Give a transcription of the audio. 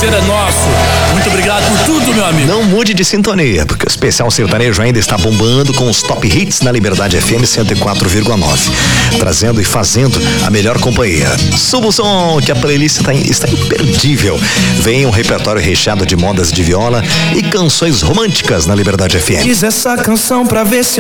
prazer é nosso. Muito obrigado por tudo, meu amigo. Não mude de sintonia, porque o especial sertanejo ainda está bombando com os top hits na Liberdade FM 104,9. Trazendo e fazendo a melhor companhia. Suba o som, que a playlist está imperdível. Vem um repertório recheado de modas de viola e canções românticas na Liberdade FM. Diz essa canção pra ver se